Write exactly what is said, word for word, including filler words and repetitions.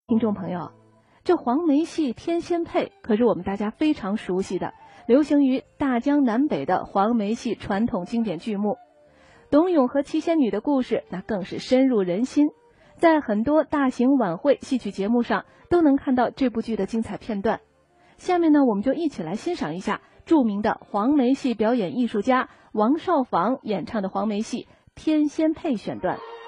听众朋友，这黄梅戏《天仙配》可是我们大家非常熟悉的，流行于大江南北的黄梅戏传统经典剧目。董永和七仙女的故事那更是深入人心，在很多大型晚会戏曲节目上都能看到这部剧的精彩片段。下面呢，我们就一起来欣赏一下著名的黄梅戏表演艺术家王少舫演唱的黄梅戏《天仙配》选段。